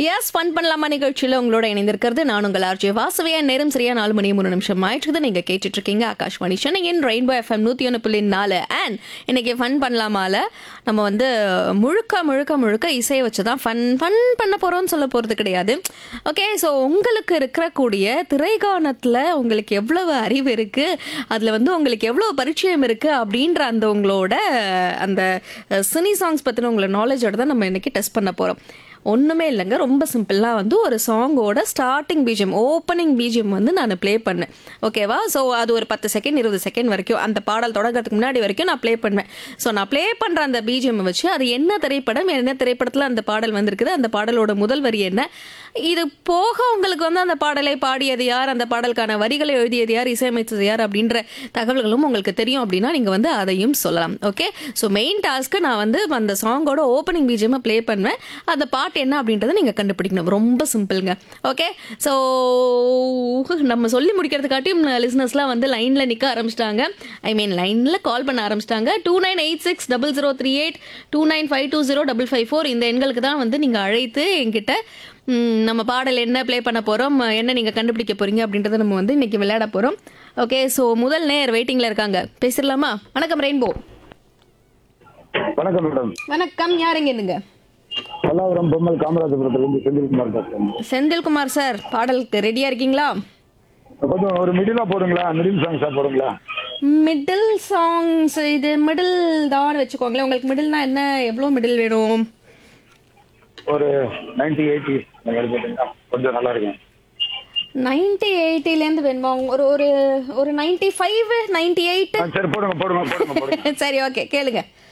S fun பண்ணலாமா நிகழ்ச்சியில் உங்களோட இணைந்திருக்கிறது நான் உங்கள் ஆர்ஜே வாசவியா. நேரம் சரியா 4:03 ஆயிடுச்சு. நீங்க கேட்டுட்டு இருக்கீங்க ஆகாஷ்வாணி சென்னையின் ரெயின்போ எஃப்எம் 101.4. அண்ட் இன்னைக்கு ஃபன் பண்ணலாமால நம்ம வந்து முழுக்க முழுக்க முழுக்க இசையை வச்சு தான் ஃபன் பண்ண போறோம்னு சொல்ல போறது கிடையாது. ஓகே, ஸோ உங்களுக்கு இருக்கக்கூடிய திரைகானத்தில் உங்களுக்கு எவ்வளவு அறிவு இருக்கு, அதில் வந்து உங்களுக்கு எவ்வளவு பரிச்சயம் இருக்கு அப்படின்ற அந்த உங்களோட அந்த சினி சாங்ஸ் பற்றின உங்களோட நாலேஜோட தான் நம்ம இன்னைக்கு டெஸ்ட் பண்ண போறோம். ஒன்றுமே இல்லைங்க, ரொம்ப சிம்பிளாக வந்து ஒரு சாங்கோட ஸ்டார்டிங் பிஜிஎம், ஓப்பனிங் பிஜிஎம் வந்து நான் ப்ளே பண்ணேன். ஓகேவா? ஸோ அது ஒரு 10 செகண்ட் 20 செகண்ட் வரைக்கும், அந்த பாடல் தொடங்கிறதுக்கு முன்னாடி வரைக்கும் நான் ப்ளே பண்ணுவேன். ஸோ நான் ப்ளே பண்ணுற அந்த பிஜிஎம் வச்சு அது என்ன திரைப்படம், என்ன திரைப்படத்தில் அந்த பாடல் வந்திருக்குது, அந்த பாடலோட முதல் வரி என்ன, இது போக உங்களுக்கு வந்து அந்த பாடலை பாடியது யார், அந்த பாடலுக்கான வரிகளை எழுதியது யார், இசையமைத்தது யார் அப்படின்ற தகவல்களும் உங்களுக்கு தெரியும் அப்படின்னா நீங்கள் வந்து அதையும் சொல்லலாம். ஓகே, ஸோ மெயின் டாஸ்க்கு நான் வந்து அந்த சாங்கோட ஓப்பனிங் பிஜிஎம் ப்ளே பண்ணுவேன். அந்த பாட்டு என்ன அப்படின்றத நீங்க கண்டுபிடிக்கணும். ரொம்ப சிம்பிள்ங்க. ஓகே, ஸோ நம்ம சொல்லி முடிக்கிறதுக்காட்டியும் லிசனர்ஸ்லாம் வந்து லைன்ல நிக்க ஆரம்பிச்சிட்டாங்க. ஐ மீன் லைன்ல கால் பண்ண ஆரம்பிச்சிட்டாங்க. 29860038 29520554 இந்த எண்களுக்கு தான் வந்து நீங்க அழைத்து என்கிட்ட நம்ம பாடல் என்ன ப்ளே பண்ண போறோம், என்ன நீங்க கண்டுபிடிக்க போறீங்க அப்படின்றத நம்ம வந்து இன்னைக்கு விளையாட போறோம். ஓகே, ஸோ முதல் நேர் வெயிட்டிங்ல இருக்காங்க, பேசிடலாமா? வணக்கம் ரெயின்போ. வணக்கம் மேடம். வணக்கம், யாருங்க இருந்துங்க? பல்லாவரம் பொம்மல் காமராஜபுரத்திலிருந்து செந்தில்குமார் பேசுறேன். செந்தில்குமார் சார், பாடலுக்கு ரெடியா இருக்கீங்களா? கொஞ்சம் ஒரு மிடிலா போடுங்களா, மிடில் சாங்ஸா போடுங்களா? மிடில் சாங்ஸ், இது மிடில் தான் வச்சுக்கோங்களேன். உங்களுக்கு மிடில்னா என்ன, எவ்வளோ மிடில் வேணும்? ஒரு 90-80 போட்டீங்கன்னா கொஞ்சம் நல்லா இருக்கும். 90-80லேருந்து வேணுமா? ஒரு ஒரு ஒரு 95 98? சரி போடுங்க போடுங்க போடுங்க போடுங்க. சரி, ஓகே, கேளுங்க.